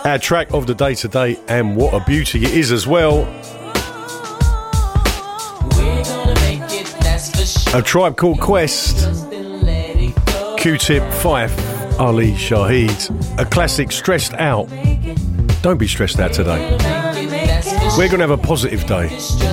Our track of the day today, and what a beauty it is as well. A Tribe Called Quest, Q-Tip, Fife, Ali Shaheed. A classic, Stressed Out. Don't be stressed out today. We're going to have a positive day.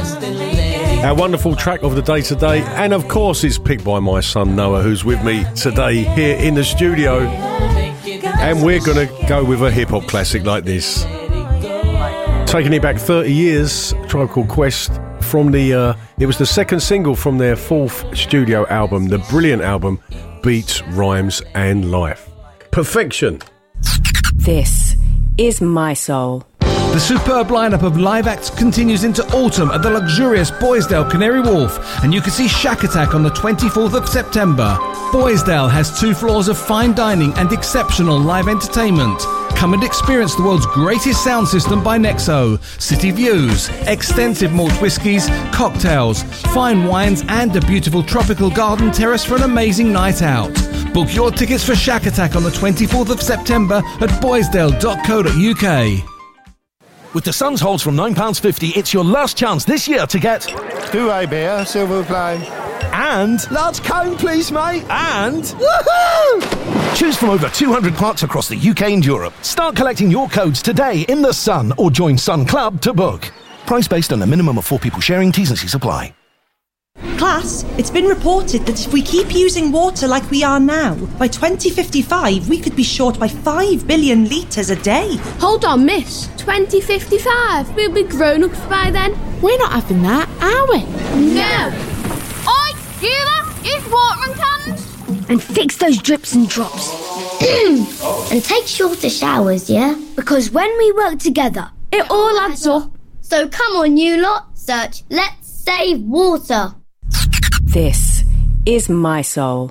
Our wonderful track of the day today, and of course it's picked by my son Noah, who's with me today here in the studio. And we're going to go with a hip-hop classic like this. Taking it back 30 years, Tribe Called Quest, from the it was the second single from their fourth studio album, the brilliant album Beats, Rhymes and Life. Perfection. This is My Soul. The superb lineup of live acts continues into autumn at the luxurious Boisdale Canary Wharf, and you can see Shack Attack on the 24th of September. Boisdale has 2 floors of fine dining and exceptional live entertainment. Come and experience the world's greatest sound system by Nexo, city views, extensive malt whiskies, cocktails, fine wines and a beautiful tropical garden terrace for an amazing night out. Book your tickets for Shack Attack on the 24th of September at boisdale.co.uk. With the Sun's holds from £9.50, it's your last chance this year to get 2 beer, silver play. And Large cone, please, mate. And woohoo! Choose from over 200 parks across the UK and Europe. Start collecting your codes today in the Sun, or join Sun Club to book. Price based on a minimum of 4 people sharing. T's and C's apply. Class, it's been reported that if we keep using water like we are now, by 2055 we could be short by 5 billion litres a day. Hold on, miss. 2055? We'll be grown-ups by then. We're not having that, are we? No. Oi, you lot, use watering cans. And fix those drips and drops. And take shorter showers, yeah? Because when we work together, it all adds up. So come on, you lot, search Let's Save Water. This is My Soul.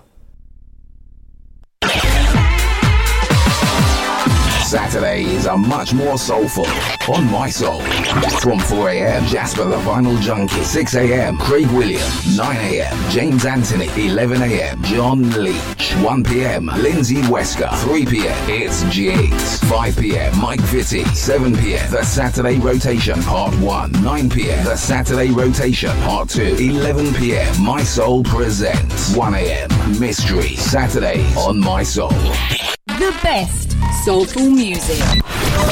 Saturdays are much more soulful on My Soul. From 4 a.m, Jasper the Vinyl Junkie. 6 a.m, Craig William. 9 a.m, James Anthony. 11 a.m, John Leach. 1 p.m, Lindsay Wesker. 3 p.m, it's Jigs. 5 p.m, Mike Vitti. 7 p.m, The Saturday Rotation Part 1. 9 p.m, The Saturday Rotation Part 2. 11 p.m, My Soul Presents. 1 a.m, Mystery. Saturdays on My Soul. The best soulful music.